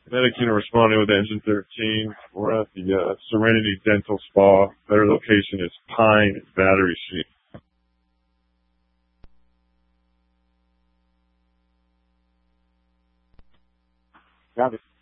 Medicine responding with engine 13. We're at the Serenity Dental Spa. Their location is Pine Battery Street. Got it.